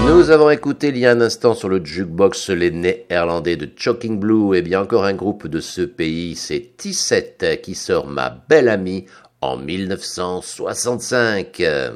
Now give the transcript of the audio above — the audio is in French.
Nous avons écouté il y a un instant sur le jukebox les néerlandais de Shocking Blue, et bien encore un groupe de ce pays, c'est T7 qui sort Ma Belle Amie en 1965.